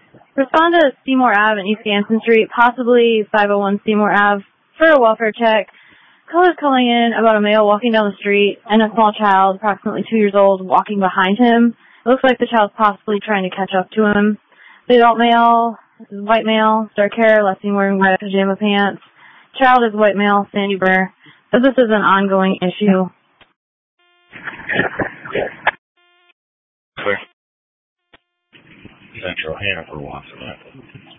Respond to Seymour Ave and East Ganson Street, possibly 501 Seymour Ave, for a welfare check. Callers calling in about a male walking down the street and a small child, approximately 2 years old, walking behind him. It looks like the child's possibly trying to catch up to him. The adult male is white male, dark hair, last seen wearing red pajama pants. Child is white male, sandy burr. So this is an ongoing issue. Central Hannaford wants it.